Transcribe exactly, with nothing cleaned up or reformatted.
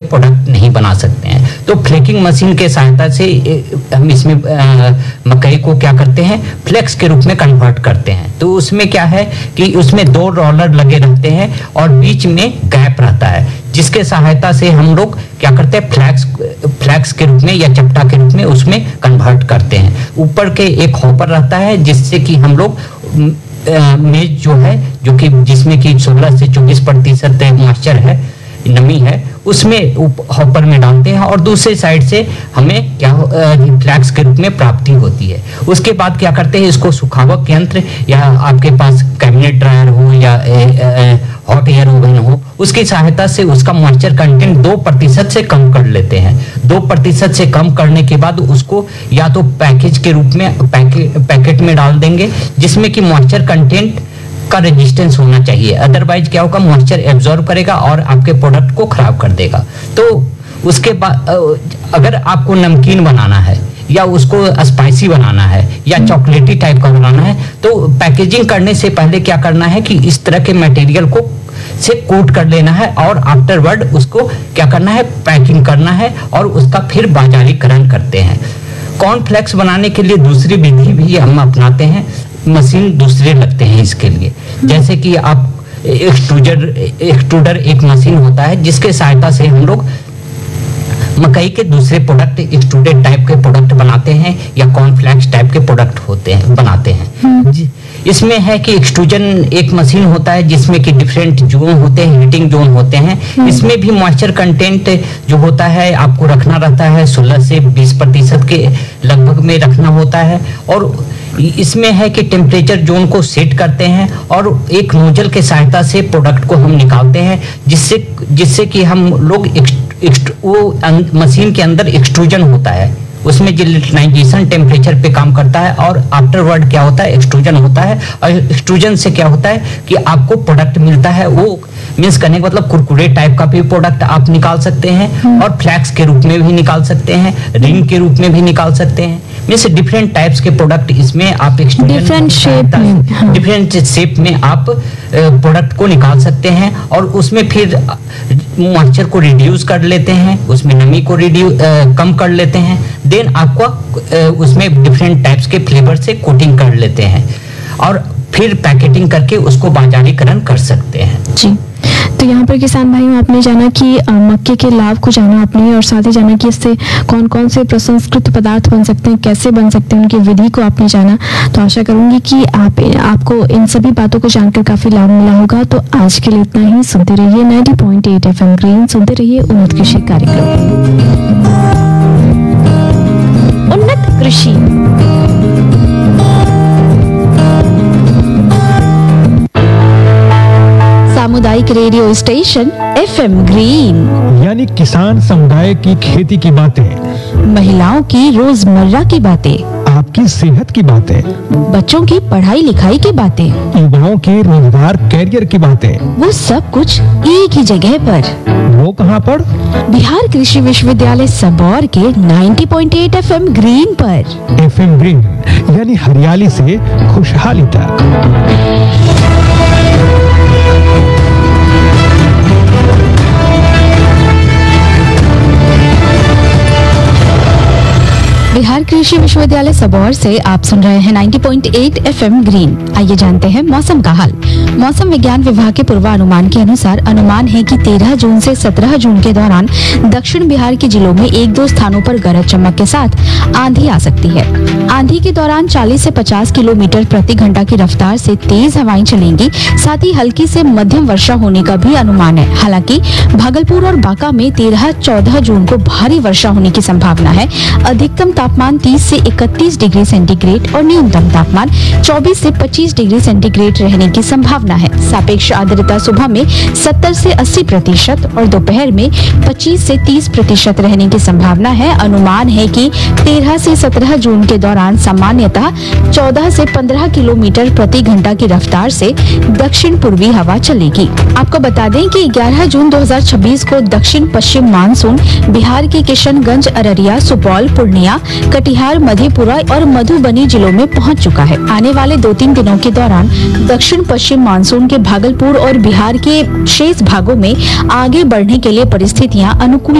Product नहीं बना सकते हैं। तो फ्लेकिंग मशीन के सहायता से हम इसमें मकई को क्या करते हैं, फ्लेक्स के रूप में कन्वर्ट करते हैं। तो उसमें क्या है कि उसमें दो रोलर लगे रहते हैं और बीच में गैप रहता है, जिसके सहायता से हम लोग क्या करते हैं, फ्लैक्स फ्लैक्स के रूप में या चपटा के रूप में उसमें कन्वर्ट करते हैं। ऊपर के एक हॉपर रहता है जिससे कि हम लोग मेज जो है, जो कि जिसमें कि सोलह से चौबीस प्रतिशत मॉइस्चर है, नमी है, उसमें हॉपर में डालते हैं और दूसरे साइड से हमें क्या फ्लैक्स के रूप में प्राप्ति होती है। उसके बाद क्या करते हैं, इसको सुखावक यंत्र या आपके पास कैबिनेट ड्रायर हो या हॉट एयर ओवन हो, उसकी सहायता से उसका मॉइस्चर कंटेंट दो प्रतिशत से कम कर लेते हैं। दो प्रतिशत से कम करने के बाद उसको या तो पैकेज के रूप में पैके, पैकेट में डाल देंगे, जिसमें कि मॉइस्चर कंटेंट का रेजिस्टेंस होना चाहिए, अदरवाइज क्या होगा, मॉइस्चर एब्जॉर्ब करेगा और आपके प्रोडक्ट को खराब कर देगा। तो उसके बाद अगर आपको नमकीन बनाना है या उसको स्पाइसी बनाना है या चॉकलेटी टाइप का बनाना है, तो पैकेजिंग करने से पहले क्या करना है कि इस तरह के मटेरियल को से कोट कर लेना है और आफ्टरवर्ड उसको क्या करना है, पैकिंग करना है और उसका फिर बाजारीकरण करते हैं। कॉर्नफ्लेक्स बनाने के लिए दूसरी विधि भी हम अपनाते हैं, मशीन दूसरे लगते हैं इसके लिए। जैसे कि आप एक्सट्रूजर एक्सट्रूडर एक मशीन होता है जिसके सहायता से हम लोग मकई के दूसरे प्रोडक्ट एक्सट्रूडेड टाइप के प्रोडक्ट बनाते हैं या कॉर्नफ्लेक्स टाइप के प्रोडक्ट होते हैं बनाते हैं। इसमें है कि एक्सट्रूजन एक मशीन होता है जिसमें कि डिफरेंट जोन होते हैं, हीटिंग जोन होते हैं। इसमें भी मॉइस्चर कंटेंट जो होता है आपको रखना रहता है, सोलह से बीस प्रतिशत के लगभग में रखना होता है। और इसमें है कि टेम्परेचर जोन को सेट करते हैं और एक नोजल के सहायता से प्रोडक्ट को हम निकालते हैं, जिससे जिससे कि हम लोग वो मशीन के अंदर एक्सट्रूजन होता है, उसमें जिलेटिनाइजेशन टेम्परेचर पे काम करता है और आफ्टरवर्ड क्या होता है, एक्सट्रूजन होता है। और एक्सट्रूजन से क्या होता है कि आपको प्रोडक्ट मिलता है, वो मीन्स करने का मतलब कुरकुरे टाइप का भी प्रोडक्ट आप निकाल सकते हैं और फ्लैक्स के रूप में भी निकाल सकते हैं, रिंग के रूप में भी निकाल सकते हैं। मीन्स डिफरेंट टाइप्स के प्रोडक्ट इसमें आप डिफरेंट शेप में डिफरेंट शेप में आप प्रोडक्ट को निकाल सकते हैं और उसमें फिर मॉइस्चर को रिड्यूस कर लेते हैं, उसमें नमी को रिड्यूस कम कर लेते हैं। देन आपको उसमें डिफरेंट टाइप्स के फ्लेवर से कोटिंग कर लेते हैं और फिर पैकेटिंग करके उसको बाजारीकरण कर सकते हैं। जी, तो यहाँ पर किसान भाइयों आपने जाना कि मक्के के लाभ को जाना आपने और साथ ही जाना कि इससे कौन कौन से प्रसंस्कृत पदार्थ बन सकते हैं, कैसे बन सकते हैं, उनकी विधि को आपने जाना। तो आशा करूंगी कि आप आपको इन सभी बातों को जानकर काफी लाभ मिला होगा। तो आज के लिए इतना ही। सुनते रहिए नब्बे पॉइंट आठ एफएम ग्रीन, सुनते रहिए उन्नत कृषि कार्यक्रम। उन्नत कृषि सामुदायिक रेडियो स्टेशन एफएम ग्रीन, यानी किसान समुदाय की खेती की बातें, महिलाओं की रोजमर्रा की बातें, आपकी सेहत की बातें, बच्चों की पढ़ाई लिखाई की बातें, युवाओं के रोजगार कैरियर की बातें, वो सब कुछ एक ही जगह पर। वो कहाँ पर? बिहार कृषि विश्वविद्यालय सबौर के नब्बे पॉइंट आठ एफएम ग्रीन पर। एफएम ग्रीन यानी हरियाली से खुशहाली तक। बिहार कृषि विश्वविद्यालय सबौर से आप सुन रहे हैं नब्बे पॉइंट आठ एफएम ग्रीन। आइए जानते हैं मौसम का हाल। मौसम विज्ञान विभाग के पूर्वानुमान के अनुसार अनुमान है कि तेरह जून से सत्रह जून के दौरान दक्षिण बिहार के जिलों में एक दो स्थानों पर गरज चमक के साथ आंधी आ सकती है। आंधी के दौरान चालीस से पचास किलोमीटर प्रति घंटा की रफ्तार से तेज हवाएं चलेंगी। साथ ही हल्की से मध्यम वर्षा होने का भी अनुमान है। हालांकि भागलपुर और बांका में तेरह चौदह जून को भारी वर्षा होने की संभावना है। अधिकतम तापमान तीस से इकतीस डिग्री सेंटीग्रेड और न्यूनतम तापमान चौबीस से पच्चीस डिग्री सेंटीग्रेड रहने की संभावना है। सापेक्ष आर्द्रता सुबह में सत्तर से अस्सी प्रतिशत और दोपहर में पच्चीस से तीस प्रतिशत रहने की संभावना है। अनुमान है कि तेरह से सत्रह जून के दौरान सामान्यतः चौदह से पंद्रह किलोमीटर प्रति घंटा की रफ्तार से दक्षिण पूर्वी हवा चलेगी। आपको बता दें कि ग्यारह जून दो हज़ार छब्बीस को दक्षिण पश्चिम मानसून बिहार के किशनगंज, अररिया, सुपौल, पूर्णिया, कटिहार, मधेपुरा और मधुबनी जिलों में पहुंच चुका है। आने वाले दो तीन दिनों के दौरान दक्षिण पश्चिम मानसून के भागलपुर और बिहार के शेष भागों में आगे बढ़ने के लिए परिस्थितियां अनुकूल